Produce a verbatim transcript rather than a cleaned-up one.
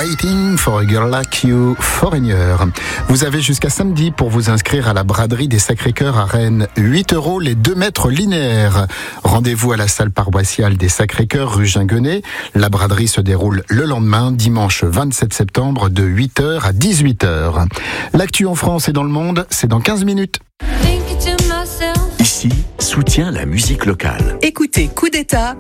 Waiting for a Girl Like You, Foreigner. Vous avez jusqu'à samedi pour vous inscrire à la braderie des Sacré-Cœur à Rennes. huit euros les deux mètres linéaires. Rendez-vous à la salle paroissiale des Sacré-Cœur, rue Ginguenet. La braderie se déroule le lendemain, dimanche vingt-sept septembre, de huit heures à dix-huit heures. L'actu en France et dans le monde, c'est dans quinze minutes. Ici, soutient la musique locale. Écoutez Coup d'État